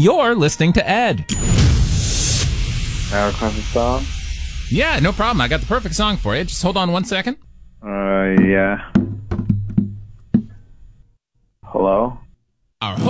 You're listening to Ed. Our perfect song? Yeah, no problem. I got the perfect song for you. Just hold on 1 second. Yeah. Hello? Our